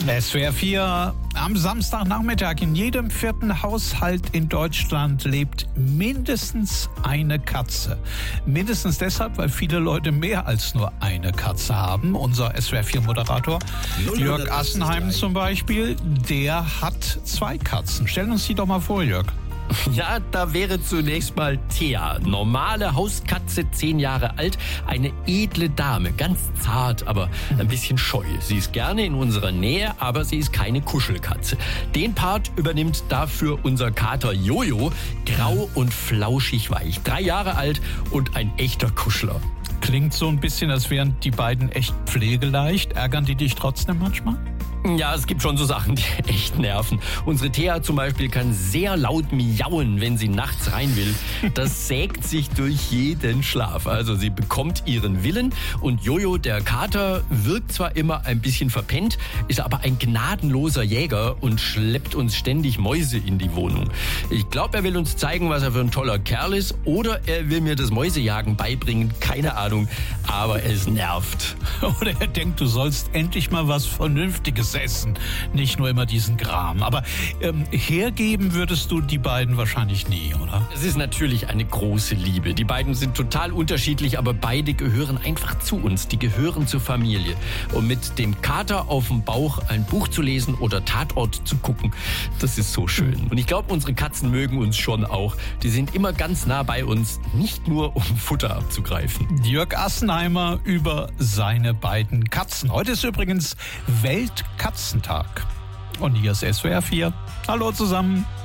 SWR 4 am Samstagnachmittag. In jedem vierten Haushalt in Deutschland lebt mindestens eine Katze. Mindestens deshalb, weil viele Leute mehr als nur eine Katze haben. Unser SWR 4 Moderator Jörg Assenheim zum Beispiel, der hat 2 Katzen. Stellen uns die doch mal vor, Jörg. Ja, da wäre zunächst mal Thea. Normale Hauskatze, 10 Jahre alt. Eine edle Dame, ganz zart, aber ein bisschen scheu. Sie ist gerne in unserer Nähe, aber sie ist keine Kuschelkatze. Den Part übernimmt dafür unser Kater Jojo. Grau und flauschig weich. 3 Jahre alt und ein echter Kuschler. Klingt so ein bisschen, als wären die beiden echt pflegeleicht. Ärgern die dich trotzdem manchmal? Ja, es gibt schon so Sachen, die echt nerven. Unsere Thea zum Beispiel kann sehr laut miauen, wenn sie nachts rein will. Das sägt sich durch jeden Schlaf. Also sie bekommt ihren Willen. Und Jojo, der Kater, wirkt zwar immer ein bisschen verpennt, ist aber ein gnadenloser Jäger und schleppt uns ständig Mäuse in die Wohnung. Ich glaube, er will uns zeigen, was er für ein toller Kerl ist. Oder er will mir das Mäusejagen beibringen. Keine Ahnung, aber es nervt. Oder er denkt, du sollst endlich mal was Vernünftiges essen, nicht nur immer diesen Kram. Aber hergeben würdest du die beiden wahrscheinlich nie, oder? Es ist natürlich eine große Liebe. Die beiden sind total unterschiedlich, aber beide gehören einfach zu uns. Die gehören zur Familie. Und mit dem Kater auf dem Bauch ein Buch zu lesen oder Tatort zu gucken, das ist so schön. Und ich glaube, unsere Katzen mögen uns schon auch. Die sind immer ganz nah bei uns, nicht nur um Futter abzugreifen. Jörg Assenheimer über seine beiden Katzen. Heute ist übrigens Weltkatzentag. Und hier ist SWR 4. Hallo zusammen.